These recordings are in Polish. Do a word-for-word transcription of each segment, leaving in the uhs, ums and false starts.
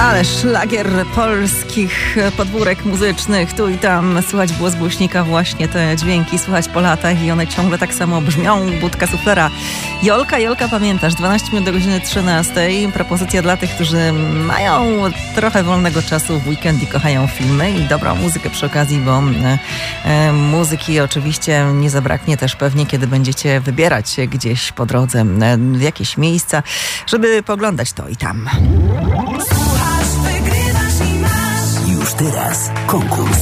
Ale szlagier polskich podwórek muzycznych. Tu i tam słychać było z głośnika właśnie te dźwięki, słychać po latach i one ciągle tak samo brzmią. Budka suflera. Jolka, Jolka, pamiętasz? dwanaście minut do godziny trzynastej. Propozycja dla tych, którzy mają trochę wolnego czasu w weekend i kochają filmy i dobrą muzykę przy okazji, bo e, muzyki oczywiście nie zabraknie też pewnie, kiedy będziecie wybierać się gdzieś po drodze e, w jakieś miejsca, żeby poglądać to i tam. Już teraz konkurs.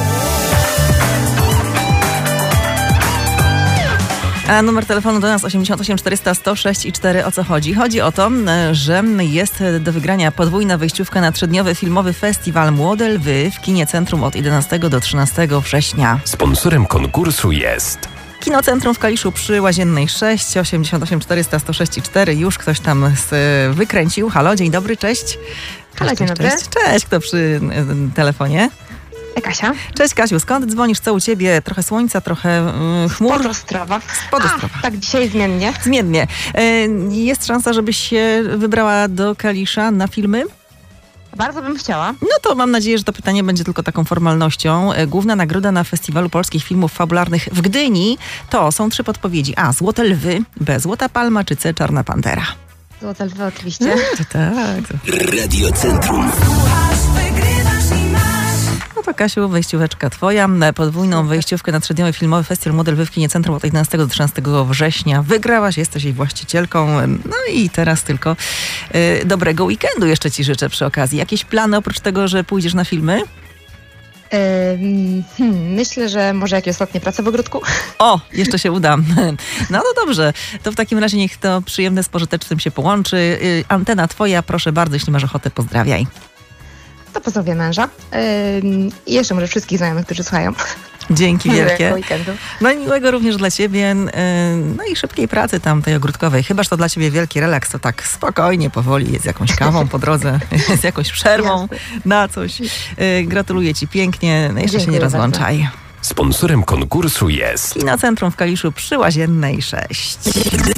A numer telefonu do nas osiemdziesiąt osiem czterysta sto sześć i cztery. O co chodzi? Chodzi o to, że jest do wygrania podwójna wejściówka na trzydniowy filmowy festiwal Młode Lwy w Kinie Centrum od jedenastego do trzynastego września. Sponsorem konkursu jest Kinocentrum w Kaliszu przy Łaziennej sześć, osiemdziesiąt osiem czterysta sto sześć i cztery. Już ktoś tam z, wykręcił. Halo, dzień dobry, cześć. Halo, Cześć, dzień dobry. Cześć, cześć, kto przy y, telefonie? Kasia. Cześć Kasiu, skąd dzwonisz? Co u ciebie? Trochę słońca, trochę y, chmur? Spod Ostrowa. Spod Ostrowa. A, tak dzisiaj zmiennie. Zmiennie. Y, jest szansa, żebyś się wybrała do Kalisza na filmy? Bardzo bym chciała. No to mam nadzieję, że to pytanie będzie tylko taką formalnością. Główna nagroda na Festiwalu Polskich Filmów Fabularnych w Gdyni to są trzy podpowiedzi. A. Złote Lwy, B. Złota Palma, czy C. Czarna Pantera? Złote Lwy oczywiście. No, to tak. Radio Centrum. No to Kasiu, wejścióweczka twoja. Podwójną wejściówkę na trzydniowy filmowy festiwal Młode Lwy w Kinie Centrum od jedenastego do trzynastego września wygrałaś, jesteś jej właścicielką. No i teraz tylko y, dobrego weekendu jeszcze ci życzę przy okazji. Jakieś plany oprócz tego, że pójdziesz na filmy? Ym, hmm, myślę, że może jakieś ostatnie prace w ogródku. O, jeszcze się uda. No to dobrze. To w takim razie niech to przyjemne z pożytecznym się połączy. Y, antena twoja, proszę bardzo, jeśli masz ochotę, pozdrawiaj. To pozdrowię męża. Ym, I jeszcze może wszystkich znajomych, którzy słuchają. Dzięki wielkie. Miłego weekendu. No i miłego również dla ciebie. No i szybkiej pracy tam tej ogródkowej. Chybaż to dla ciebie wielki relaks, to tak spokojnie, powoli, z jakąś kawą po drodze, z jakąś przerwą Jasne. na coś. Gratuluję ci pięknie. No jeszcze Dziękuję się nie rozłączaj. Bardzo. Sponsorem konkursu jest Kinocentrum w Kaliszu przy Łaziennej sześć.